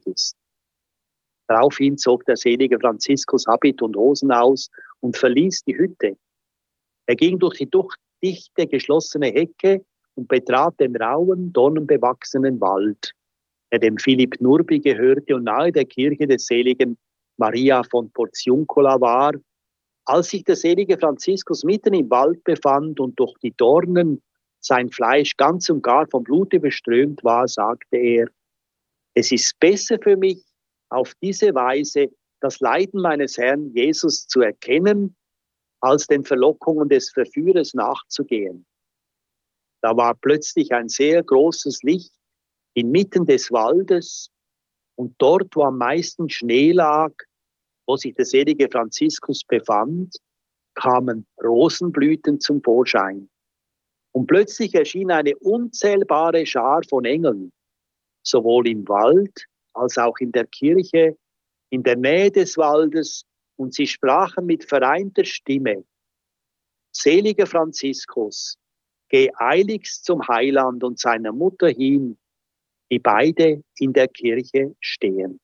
ist. Daraufhin zog der selige Franziskus Habit und Hosen aus und verließ die Hütte. Er ging durch die dichte geschlossene Hecke und betrat den rauen, dornenbewachsenen Wald, der dem Philipp Nurbi gehörte und nahe der Kirche des seligen Maria von Porziuncola war. Als sich der selige Franziskus mitten im Wald befand und durch die Dornen sein Fleisch ganz und gar vom Blute beströmt war, sagte er: Es ist besser für mich, auf diese Weise das Leiden meines Herrn Jesus zu erkennen, als den Verlockungen des Verführers nachzugehen. Da war plötzlich ein sehr großes Licht inmitten des Waldes, und dort, wo am meisten Schnee lag, wo sich der selige Franziskus befand, kamen Rosenblüten zum Vorschein. Und plötzlich erschien eine unzählbare Schar von Engeln, sowohl im Wald als auch in der Kirche, in der Nähe des Waldes, und sie sprachen mit vereinter Stimme: Seliger Franziskus, geh eiligst zum Heiland und seiner Mutter hin, die beide in der Kirche stehen.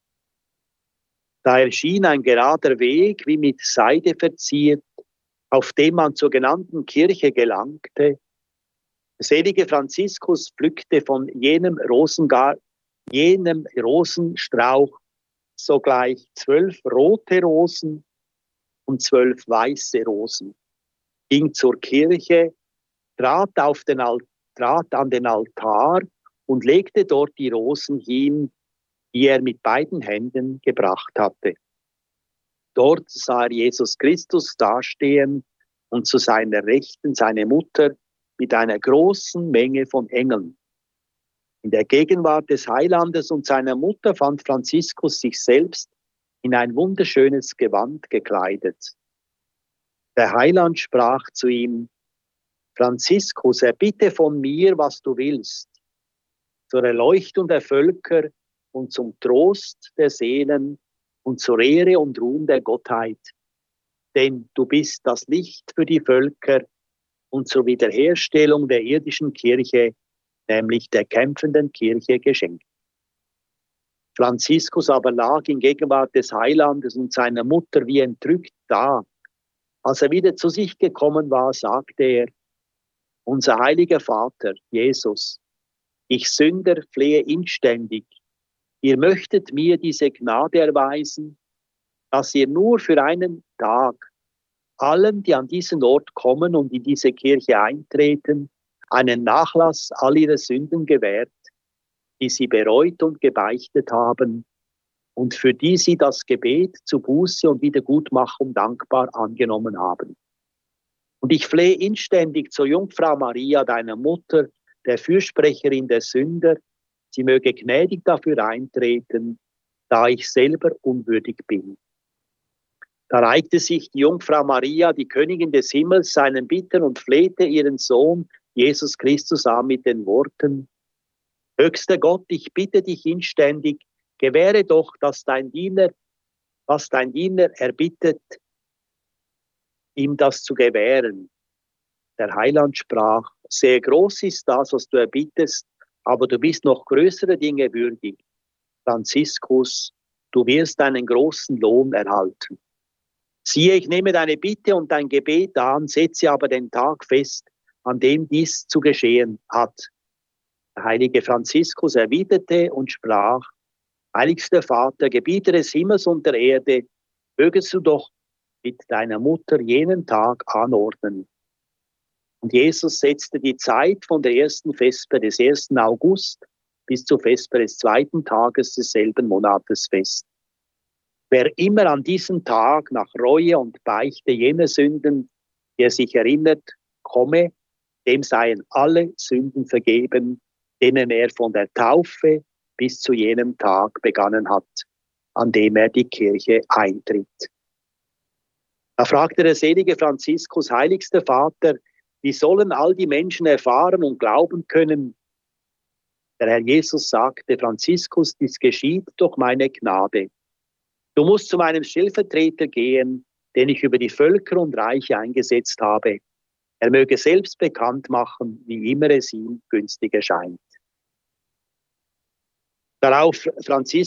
Da erschien ein gerader Weg, wie mit Seide verziert, auf dem man zur genannten Kirche gelangte. Der selige Franziskus pflückte von jenem Rosenstrauch sogleich 12 rote Rosen und 12 weiße Rosen, ging zur Kirche, trat an den Altar und legte dort die Rosen hin, die er mit beiden Händen gebracht hatte. Dort sah er Jesus Christus dastehen und zu seiner Rechten seine Mutter mit einer großen Menge von Engeln. In der Gegenwart des Heilandes und seiner Mutter fand Franziskus sich selbst in ein wunderschönes Gewand gekleidet. Der Heiland sprach zu ihm: Franziskus, erbitte von mir, was du willst, zur Erleuchtung der Völker und zum Trost der Seelen und zur Ehre und Ruhm der Gottheit. Denn du bist das Licht für die Völker und zur Wiederherstellung der irdischen Kirche, nämlich der kämpfenden Kirche, geschenkt. Franziskus aber lag in Gegenwart des Heilandes und seiner Mutter wie entrückt da. Als er wieder zu sich gekommen war, sagte er: Unser heiliger Vater, Jesus, ich Sünder flehe inständig, ihr möchtet mir diese Gnade erweisen, dass ihr nur für einen Tag allen, die an diesen Ort kommen und in diese Kirche eintreten, einen Nachlass all ihrer Sünden gewährt, die sie bereut und gebeichtet haben und für die sie das Gebet zu Buße und Wiedergutmachung dankbar angenommen haben. Und ich flehe inständig zur Jungfrau Maria, deiner Mutter, der Fürsprecherin der Sünder, sie möge gnädig dafür eintreten, da ich selber unwürdig bin. Da reichte sich die Jungfrau Maria, die Königin des Himmels, seinen Bitten und flehte ihren Sohn Jesus Christus an mit den Worten: Höchster Gott, ich bitte dich inständig, gewähre doch, was dein Diener erbittet, ihm das zu gewähren. Der Heiland sprach: Sehr groß ist das, was du erbittest, aber du bist noch größere Dinge würdig. Franziskus, du wirst einen großen Lohn erhalten. Siehe, ich nehme deine Bitte und dein Gebet an, setze aber den Tag fest, an dem dies zu geschehen hat. Der heilige Franziskus erwiderte und sprach: Heiligster Vater, Gebieter des Himmels und der Erde, mögest du doch mit deiner Mutter jenen Tag anordnen. Und Jesus setzte die Zeit von der ersten Vesper des 1. August bis zur Vesper des 2. Tages desselben Monates fest. Wer immer an diesem Tag nach Reue und Beichte jener Sünden, die er sich erinnert, komme, dem seien alle Sünden vergeben, denen er von der Taufe bis zu jenem Tag begannen hat, an dem er die Kirche eintritt. Da fragte der selige Franziskus: Heiligster Vater, wie sollen all die Menschen erfahren und glauben können? Der Herr Jesus sagte: Franziskus, dies geschieht durch meine Gnade. Du musst zu meinem Stellvertreter gehen, den ich über die Völker und Reiche eingesetzt habe. Er möge selbst bekannt machen, wie immer es ihm günstig erscheint. Darauf Franziskus